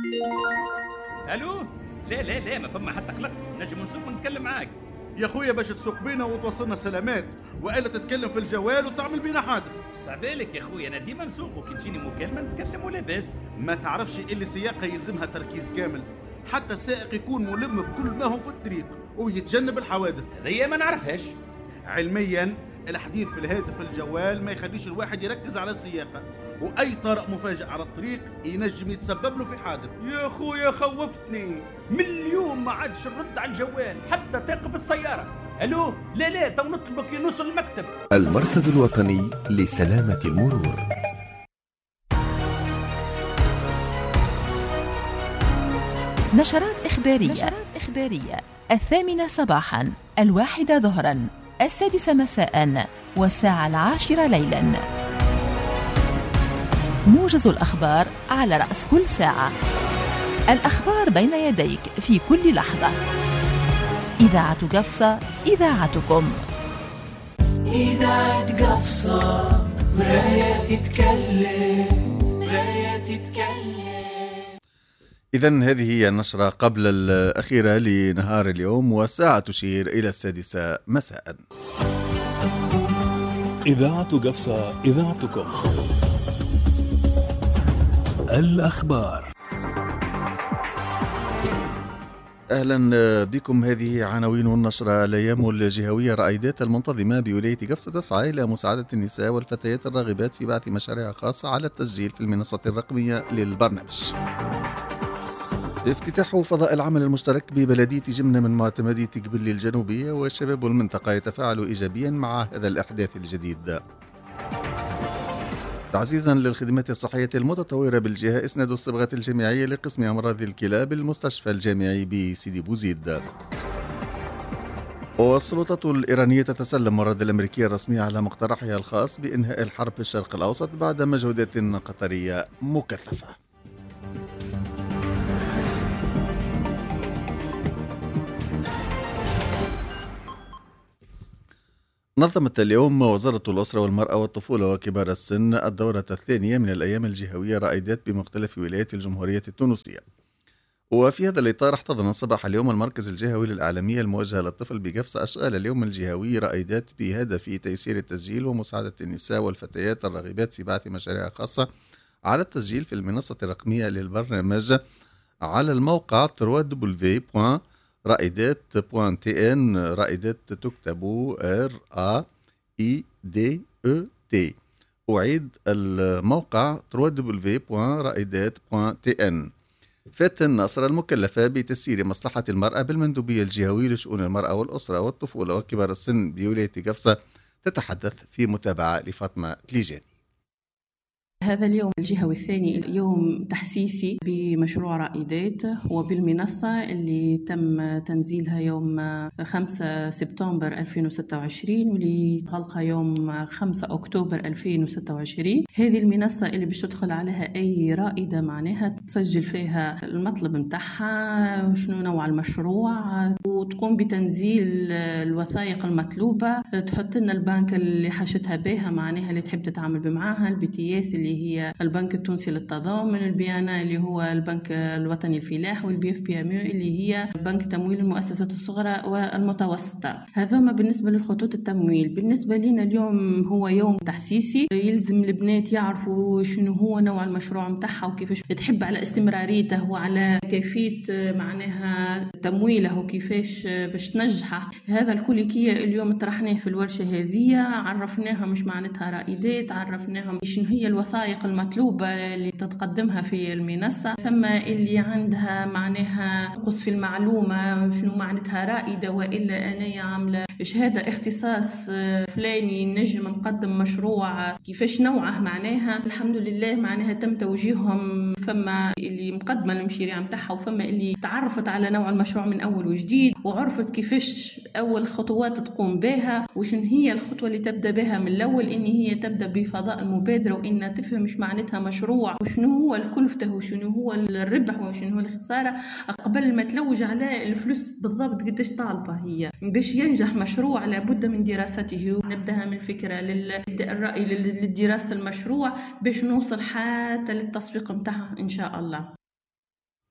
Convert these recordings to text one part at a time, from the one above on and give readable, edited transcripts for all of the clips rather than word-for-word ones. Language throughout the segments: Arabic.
الو. لا ما فما حتى قلق، نجم نسوق ونتكلم معاك. يا خويا باش تسوق بينا وتوصلنا سلامات، والا تتكلم في الجوال وتعمل بينا حادث. صعبالك يا خويا، انا ديما نسوق وكي تجيني مكالمه نتكلم ولاباس. ما تعرفش اللي سياقه يلزمها تركيز كامل، حتى السائق يكون ملم بكل ما هو في الطريق ويتجنب الحوادث. هذيا ما نعرفهاش. علميا الحديث في الهاتف الجوال ما يخليش الواحد يركز على السياقه، واي طارئ مفاجئ على الطريق ينجم يتسبب له في حادث. يا خويا خوفتني، من اليوم ما عادش نرد على الجوال حتى تقف السياره. الو. لا تو نطلبك نوصل المكتب. المرصد الوطني لسلامة المرور. نشرات إخبارية 8 صباحا، 1 ظهرا، 6 مساء، والساعة 10 ليلا. موجز الأخبار على رأس كل ساعة. الأخبار بين يديك في كل لحظة. إذاعة قفصة، إذاعتكم. إذاعة قفصة، مراية تتكلم. إذن هذه هي النشرة قبل الأخيرة لنهار اليوم، والساعة تشير إلى 6 مساء. إذاعة قفصة، إذاعتكم. الأخبار. أهلا بكم. هذه عناوين النشرة. الأيام الجهوية رائدات المنتظمة بولاية قفصة تسعى إلى مساعدة النساء والفتيات الراغبات في بعث مشاريع خاصة على التسجيل في المنصة الرقمية للبرنامج. افتتاح فضاء العمل المشترك ببلدية جمنة من معتمدية قبلي الجنوبية، وشباب المنطقة يتفاعلوا إيجابيا مع هذا الإحداث الجديد. تعزيزا للخدمات الصحية المتطورة بالجهة، اسند الصبغة الجامعية لقسم أمراض الكلى بالمستشفى الجامعي بسيدي بوزيد. والسلطات الإيرانية تتسلم الرد الأمريكي الرسمي على مقترحها الخاص بإنهاء الحرب في الشرق الأوسط بعد مجهودات قطرية مكثفة. نظمت اليوم وزارة الأسرة والمرأة والطفولة وكبار السن الدورة الثانية من الأيام الجهوية رائدات بمختلف ولايات الجمهورية التونسية. وفي هذا الإطار احتضن صباح اليوم المركز الجهوي للإعلامية الموجه للطفل بقفصة أشغال اليوم الجهوي رائدات بهدف تيسير التسجيل ومساعدة النساء والفتيات الراغبات في بعث مشاريع خاصة على التسجيل في المنصة الرقمية للبرنامج على الموقع www.raidet.tn. رائدات تكتب RAIDET. أعيد الموقع www.raidet.tn. فاتن ناصر المكلفة بتسيير مصلحة المرأة بالمندوبية الجهوية لشؤون المرأة والأسرة والطفولة وكبار السن بولاية قفصة تتحدث في متابعة لفاطمة تليجاني. هذا اليوم الجهوي الثاني يوم تحسيسي بمشروع رائدات وبالمنصة اللي تم تنزيلها يوم 5 سبتمبر 2026 واللي خلقها يوم 5 أكتوبر 2026. هذه المنصة اللي باش تدخل عليها أي رائدة معناها تسجل فيها المطلب متاعها وشنو نوع المشروع وتقوم بتنزيل الوثائق المطلوبة، تحط لنا البنك اللي حاشتها بها معناها اللي تحب تتعامل بمعاها، الBTS اللي هي البنك التونسي للتضامن، البيانا اللي هو البنك الوطني الفلاح، والBFPME اللي هي بنك تمويل المؤسسات الصغرى والمتوسطة. هذوما بالنسبة للخطوط التمويل. بالنسبة لنا اليوم هو يوم تحسيسي، يلزم البنات يعرفوا شنو هو نوع المشروع متاعها وكيفاش تحب على استمراريته وعلى كيفية معناها تمويله وكيفاش باش تنجحه. هذا الكل كي اليوم طرحناه في الورشة هذه، عرفناها مش معناتها رائدات، عرفناهم شنو هي الوثائق المطلوبة اللي تتقدمها في المنصة، ثم اللي عندها معناها نقص في المعلومة شنو معناتها رائدة وإلا أنا عاملة شهادة اختصاص فلاني نجم نقدم مشروع كيفاش نوعه معناها. الحمد لله معناها تم توجيههم، فما اللي مقدمة المشاريع متاعها وفما اللي تعرفت على نوع المشروع من أول وجديد وعرفت كيفاش أول خطوات تقوم بها وشن هي الخطوة اللي تبدأ بها من الأول، إن هي تبدأ بفضاء المبادرة وإن تفهم مش معناتها مشروع وشنو هو الكلفته وشنو هو الربح وشنو هو الخسارة قبل ما تلوج على الفلوس بالضبط قديش طالبة هي. باش ينجح مشروع لابد من دراسته، نبدأها من الفكرة للرأي للدراسة المشروع باش نوصل حتى للتسويق متاعها إن شاء الله.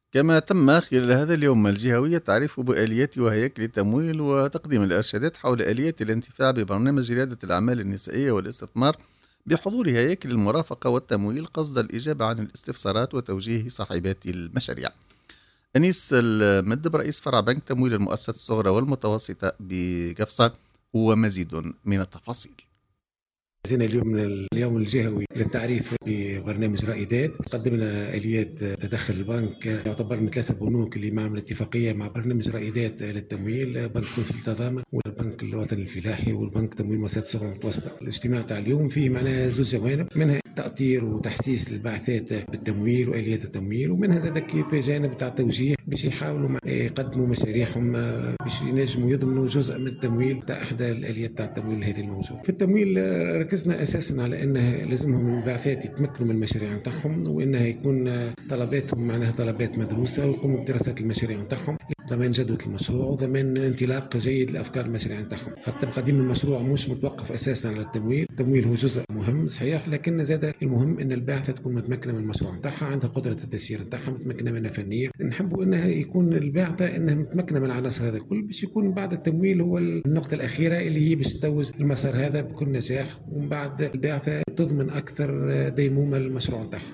كما تم خلال هذا اليوم الجهوي التعريف بآليات وهياكل التمويل وتقديم الإرشادات حول آليات الانتفاع ببرنامج ريادة الأعمال النسائية والاستثمار بحضور هياكل المرافقة والتمويل قصد الإجابة عن الاستفسارات وتوجيه صاحبات المشاريع. أنيس المدب رئيس فرع بنك تمويل المؤسسات الصغرى والمتوسطة بقفصة ومزيد من التفاصيل. جينا اليوم من اليوم الجهوي للتعريف ببرنامج رائدات. قدمنا آليات تدخل البنك، يعتبر من 3 بنوك اللي معهم اتفاقية مع برنامج رائدات للتمويل، بنك تونس للتضامن والبنك الوطني الفلاحي والبنك تمويل المؤسسات الصغرى والمتوسطة. الاجتماع تاع اليوم فيه معناها زوج جوانب، منها تأطير وتحسيس البعثات بالتمويل وآليات التمويل، ومنها زاد كيف جانب تاع توجيه باش يحاولوا يقدموا مشاريعهم باش ينجموا يضمنوا جزء من التمويل تاع احدى الآليات تاع التمويل هذه الموجودة. في التمويل ركزنا اساسا على انه لازمهم البعثات يتمكنوا من المشاريع نتاعهم، وانها يكون طلباتهم معناها طلبات مدروسه، ويقوموا بدراسه المشاريع نتاعهم، ضمان جدوى المشروع وضمان انطلاق جيد لافكار المشاريع نتاعهم. حتى تقديم المشروع مش متوقف اساسا على التمويل، التمويل هو جزء مهم صحيح، لكن زاد المهم ان الباعثه تكون متمكنه من المشروع نتاعها، عندها قدره التسيير نتاعها، متمكنه منها فنيا. نحبوا انها يكون الباعثه انها متمكنه من العناصر هذا الكل باش يكون بعد التمويل هو النقطه الاخيره اللي هي باش تتوج المسار هذا بكل نجاح، ومن بعد الباعثه تضمن اكثر ديمومه للمشروع نتاعها.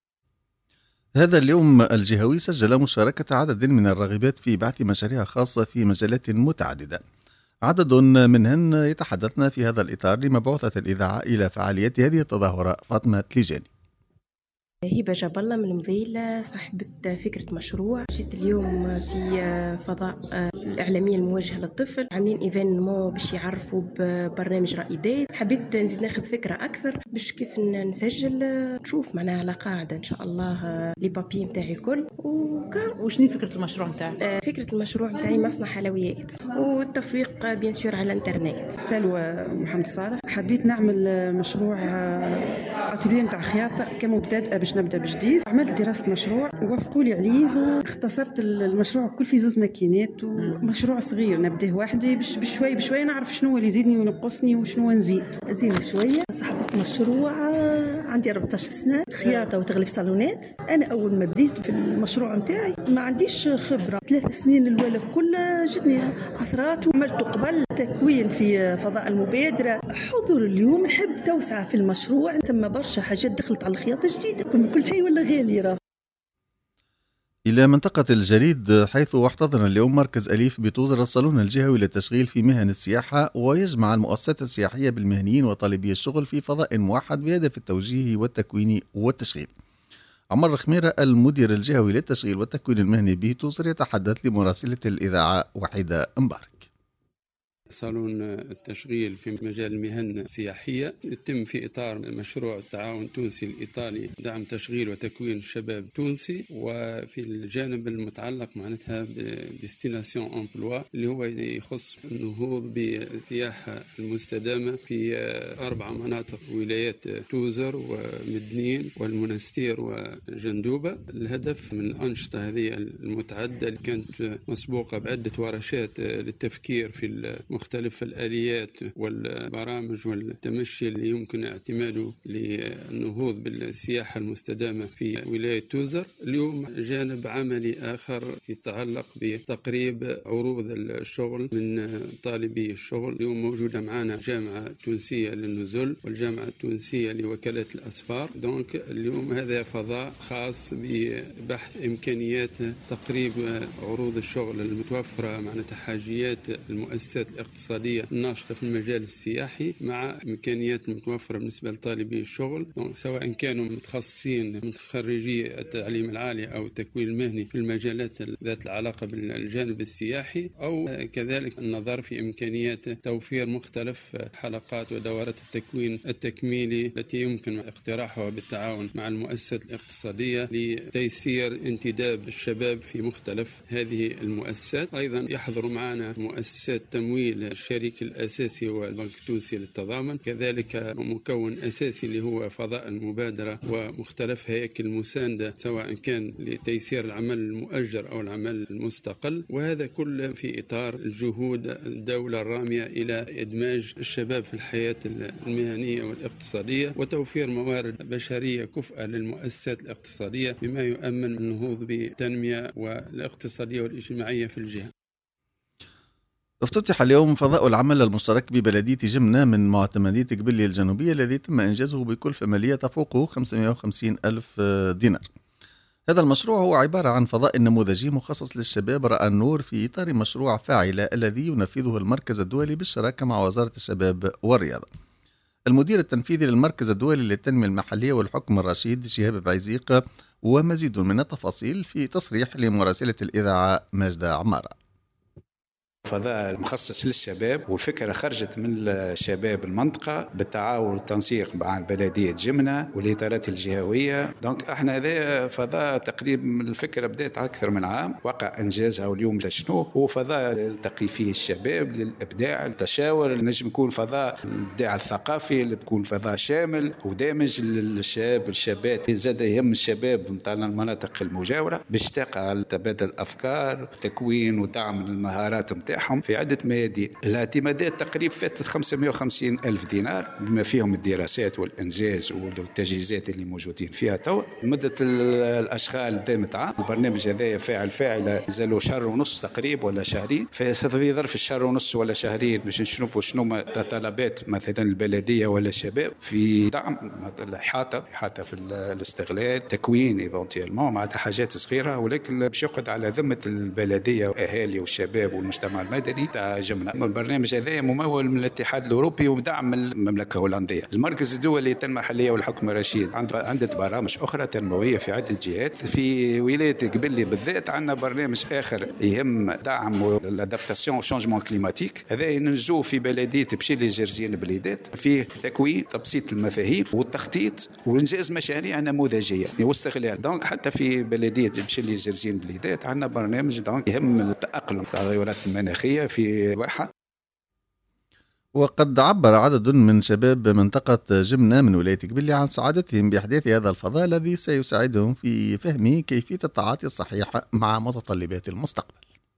هذا اليوم الجهوي سجل مشاركة عدد من الراغبات في بعث مشاريع خاصة في مجالات متعددة. عدد منهن يتحدثن في هذا الإطار لمبعوثة الإذاعة إلى فعاليات هذه التظاهرة. فاطمة تليجاني. هبة جاب الله من المذيلة، صاحبة فكرة مشروع. جيت اليوم في فضاء الإعلامية الموجهة للطفل، عاملين إيفينمون باش يعرفوا ببرنامج رائدات. حبيت نزيد ناخذ فكرة أكثر باش كيف نسجل، نشوف معناها على قاعدة إن شاء الله لي بابي متاعي كل. وشنو فكرة المشروع متاعك؟ فكرة المشروع متاعي مصنع حلويات والتسويق بيان سور على الانترنت. سلوى محمد صالح. حبيت نعمل مشروع اتيليه نتاع خياطة كمبتدئة باش نبدا بجديد. عملت دراسه مشروع ووافقوا لي عليه، اختصرت المشروع كل في 2 ماكينات، ومشروع صغير نبداه وحدي باش بشوي بشوي نعرف شنو اللي يزيدني وينقصني وشنو نزيد شويه. صاحبة مشروع عندي 14 سنه، خياطه وتغليف صالونات. انا اول ما بديت في المشروع نتاعي ما عنديش خبره، 3 سنين الاولى كلها جتني عثرات، وعملت قبل تكوين في فضاء المبادره. حضور اليوم نحب توسعه في المشروع، ثم برشا حاجات دخلت على الخياطه جديده، كل شيء ولا غالي راه. إلى منطقة الجليد، حيث احتضن اليوم مركز أليف بتوزر الصالون الجهوي للتشغيل في مهن السياحة، ويجمع المؤسسات السياحية بالمهنيين وطالبي الشغل في فضاء موحد بهدف التوجيه والتكوين والتشغيل. عمر خميرة المدير الجهوي للتشغيل والتكوين المهني بتوزر يتحدث لمراسلة الإذاعة وحيدة مبارك. صالون التشغيل في مجال المهن السياحية يتم في إطار مشروع التعاون التونسي الإيطالي دعم تشغيل وتكوين الشباب التونسي، وفي الجانب المتعلق معناتها بديستيناسيون امبلوا اللي هو يخص النهوض بالسياحة المستدامة في 4 مناطق ولايات توزر ومدنين والمنستير وجندوبة. الهدف من الأنشطة هذه المتعددة اللي كانت مسبوقة بعدة ورشات للتفكير في مختلف الآليات والبرامج والتمشي اللي يمكن اعتماده للنهوض بالسياحة المستدامة في ولاية توزر. اليوم جانب عملي آخر يتعلق بتقريب عروض الشغل من طالبي الشغل. اليوم موجودة معنا الجامعة التونسية للنزل والجامعة التونسية لوكالة الأسفار. دونك اليوم هذا فضاء خاص ببحث إمكانيات تقريب عروض الشغل المتوفرة مع حاجيات المؤسسات الاقتصادية الناشطة في المجال السياحي مع إمكانيات متوفرة بالنسبة لطالبي الشغل، سواء كانوا متخصصين من خريجي التعليم العالي أو التكوين المهني في المجالات ذات العلاقة بالجانب السياحي، أو كذلك النظر في إمكانيات توفير مختلف حلقات ودورات التكوين التكميلي التي يمكن اقتراحها بالتعاون مع المؤسسات الاقتصادية لتيسير انتداب الشباب في مختلف هذه المؤسسات. أيضا يحضر معنا مؤسسات تمويل الشريك الأساسي هو البنك التونسي للتضامن، كذلك مكون أساسي اللي هو فضاء المبادرة ومختلف هياكل المساندة سواء كان لتيسير العمل المؤجر أو العمل المستقل، وهذا كله في إطار الجهود الدولة الرامية إلى إدماج الشباب في الحياة المهنية والاقتصادية وتوفير موارد بشرية كفءة للمؤسسات الاقتصادية بما يؤمن النهوض بالتنمية والاقتصادية والاجتماعية في الجهة. افتتح اليوم فضاء العمل المشترك ببلدية جمنة من معتمدية قبلية الجنوبية الذي تم إنجازه بكلفة مالية تفوق 550 ألف دينار. هذا المشروع هو عبارة عن فضاء نموذجي مخصص للشباب رأى النور في إطار مشروع فاعلة الذي ينفذه المركز الدولي بالشراكة مع وزارة الشباب والرياضة. المدير التنفيذي للمركز الدولي للتنمية المحلية والحكم الرشيد شهاب بعزيق ومزيد من التفاصيل في تصريح لمراسلة الإذاعة ماجدة عمارة. فضاء مخصص للشباب، والفكرة خرجت من شباب المنطقة بالتعاون والتنسيق مع بلدية جمنة والإطارات الجهوية. دونك احنا هذا فضاء تقريبا الفكرة بدأت أكثر من عام، وقع إنجازها واليوم شنو هو فضاء يلتقي فيه الشباب للإبداع التشاور، نجم يكون فضاء الإبداع الثقافي اللي بيكون فضاء شامل ودامج للشاب الشابات زاد يهم الشباب من المناطق المجاورة باش تقع على تبادل الأفكار تكوين ودعم المهارات متاعهم في عدة ميادين. الاعتمادات تقريبا فاتت 550 ألف دينار بما فيهم الدراسات والإنجاز والتجهيزات اللي موجودين فيها توا. مدة الأشغال دامت عام. البرنامج هذا فاعلة زالوا شهر ونص تقريبا ولا شهرين، في ظرف الشهر ونص ولا شهرين باش نشوفوا شنو متطلبات مثلا البلدية ولا الشباب في دعم الإحاطة في الاستغلال تكوين ايفونتيلمون مع حاجات صغيرة، ولكن باش يقعد على ذمة البلدية وأهالي والشباب والمجتمع المدني تاع جمنة. البرنامج هذا ممول من الاتحاد الأوروبي ودعم المملكة الهولندية. المركز الدولي للتنمية المحلية والحكم الرشيد عنده برامج أخرى تنموية في عدة جهات. في ولاية قبلي بالذات عندنا برنامج آخر يهم دعم الادابتاسيون والشونجمون كليماتيك، هذا ينجزوه في بلدية بشيلي جرزين بليدات، فيه تكوين تبسيط المفاهيم والتخطيط وإنجاز مشاريع نموذجية واستغلال. دونك حتى في بلدية بشيلي جرزين بليدات عندنا برنامج دونك يهم التأقلم التغيرات المناخية في واحة. وقد عبر عدد من شباب منطقة جمنة من ولاية قبلي عن سعادتهم بإحداث هذا الفضاء الذي سيساعدهم في فهم كيفية التعاطي الصحيح مع متطلبات المستقبل.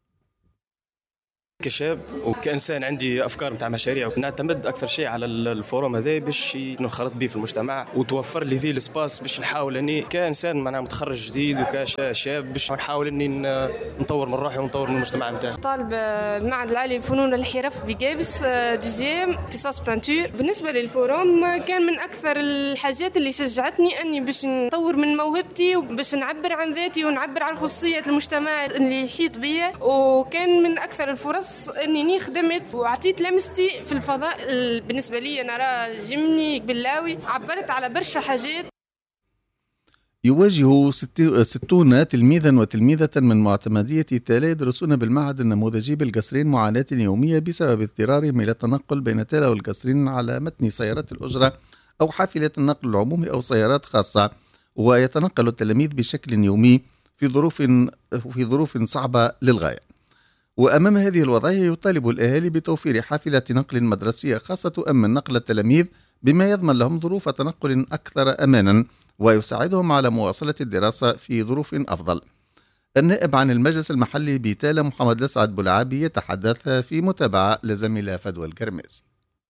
كشاب وكإنسان عندي أفكار متاع مشاريع، ونعتمد أكثر شيء على الفوروم هذا باش ننخرط به في المجتمع وتوفر لي فيه الاسباس باش نحاول أني كإنسان معناها متخرج جديد وكشاب باش نحاول أني نطور من روحي ونطور من المجتمع متاعي. طالب المعهد العالي للفنون والحرف بقابس دوزيام اختصاص بانتور. بالنسبة للفوروم كان من أكثر الحاجات اللي شجعتني أني باش نطور من موهبتي وباش نعبر عن ذاتي ونعبر عن خصوصية المجتمع اللي يحيط بيا، وكان من أكثر الفرص اني خدمت وعطيت لمستي في الفضاء. بالنسبه لي انا جمني قبلاوي عبرت على برشا حاجات. يواجه 60 تلميذا وتلميذة من معتمدية تالا يدرسون بالمعهد النموذجي بالقصرين معاناة يومية بسبب اضطرارهم إلى التنقل بين تالا والقصرين على متن سيارات الأجرة أو حافلة النقل العمومي أو سيارات خاصة، ويتنقل التلاميذ بشكل يومي في ظروف صعبة للغاية. وأمام هذه الوضعية يطالب الأهالي بتوفير حافلة نقل مدرسية خاصة تؤمن نقل التلاميذ بما يضمن لهم ظروف تنقل أكثر أمانا ويساعدهم على مواصلة الدراسة في ظروف أفضل. النائب عن المجلس المحلي بتالا محمد الأسعد بولعابي يتحدث في متابعة لزميلة فدوى الكرمازي.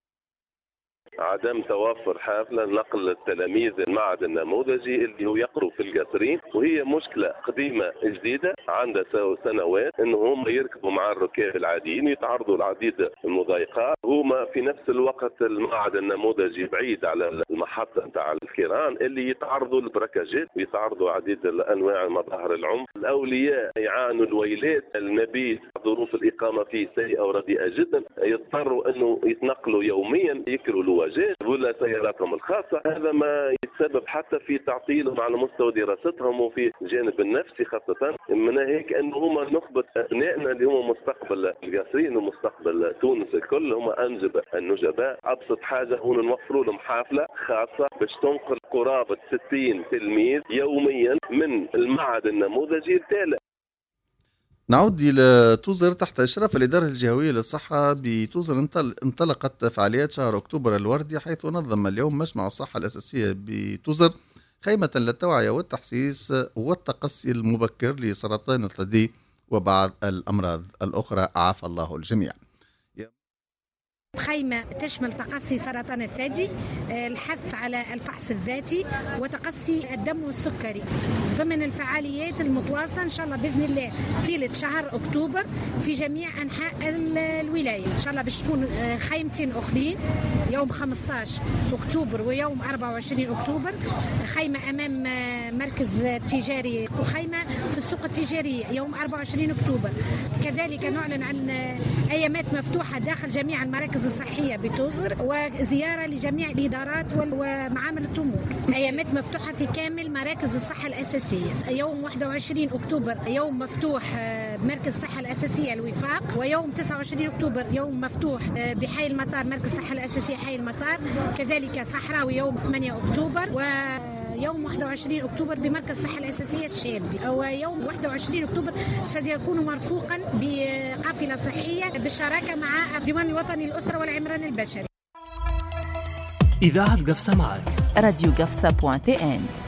عدم توفر حافلة نقل التلاميذ المعهد النموذجي اللي هو يقروا في القصرين، وهي مشكلة قديمة جديدة عندها سنوات انه هم يركبوا مع الركاب العاديين يتعرضوا لعديد المضايقات. هما في نفس الوقت المعهد النموذجي بعيد على المحطة نتاع الكيران اللي يتعرضوا للبركاجات ويتعرضوا عديد الانواع مظاهر العنف. الاولياء يعانوا الويلات، المبيت ظروف الاقامة فيه سيئة ورديئة جدا، يضطروا انه يتنقلوا يوميا يكروا الواجهات ولا سياراتهم الخاصة. هذا ما يتسبب حتى في تعطيلهم على مستوى دراستهم وفي الجانب النفسي خاصة. من هيك أنه هم نخبة أبنائنا اللي هم مستقبل القصرين ومستقبل تونس الكل هم أنجبة النجباء. أبسط حاجة هو نوفروا لهم حافلة خاصة باش تنقل قرابة 60 تلميذ يوميا من المعهد النموذجي لتالا. نعود إلى توزر. تحت إشراف الإدارة الجهوية للصحة بتوزر انطلقت فعاليات شهر أكتوبر الوردي، حيث نظم اليوم مجمع الصحة الأساسية بتوزر خيمة للتوعية والتحسيس والتقصي المبكر لسرطان الثدي وبعض الأمراض الأخرى، عافى الله الجميع. خيمة تشمل تقصي سرطان الثدي، الحث على الفحص الذاتي، وتقصي الدم والسكري ضمن الفعاليات المتواصلة إن شاء الله بإذن الله طيلة شهر أكتوبر في جميع أنحاء الولاية. إن شاء الله باش تكون خيمتين أخرين يوم 15 أكتوبر ويوم 24 أكتوبر، خيمة أمام مركز تجاري وخيمة في السوق التجارية يوم 24 أكتوبر. كذلك نعلن عن أيامات مفتوحة داخل جميع المراكز الصحية بتوزر، وزيارة لجميع الإدارات ومعامل التمور. أيامات مفتوحة في كامل مراكز الصحة الأساسية. يوم 21 أكتوبر يوم مفتوح بمركز الصحة الأساسية الوفاق، ويوم 29 أكتوبر يوم مفتوح بحي المطار مركز الصحة الأساسية حي المطار، كذلك صحراوي يوم 8 أكتوبر، ويوم 21 أكتوبر بمركز الصحة الأساسية الشابي. ويوم 21 أكتوبر سيكون مرفوقا بقافلة صحية بالشراكة مع الديوان الوطني للأسرة والعمران البشري. إذاعة قفصة معك. راديو قفصة.tn.